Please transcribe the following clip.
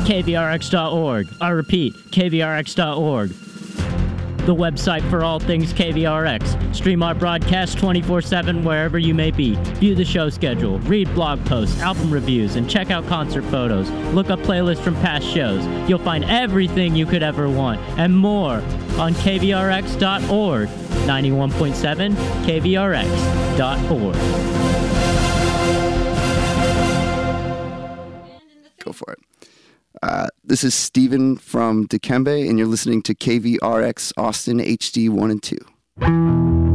KVRX.org. I repeat, KVRX.org. The website for all things KVRX. Stream our broadcast 24/7 wherever you may be. View the show schedule, read blog posts, album reviews, and check out concert photos. Look up playlists from past shows. You'll find everything you could ever want and more on KVRX.org. 91.7 KVRX.org. Go for it. This is Steven from Dikembe, and you're listening to KVRX Austin HD 1 and 2.